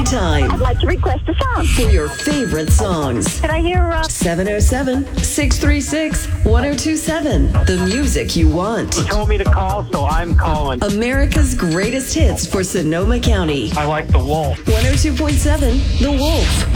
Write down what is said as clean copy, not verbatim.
anytime I'd like to request a song. for your favorite songs. Can I hear 707-636-1027. The music you want. Told me to call, so I'm calling. America's greatest hits for Sonoma County. I like the Wolf. 102.7 The Wolf.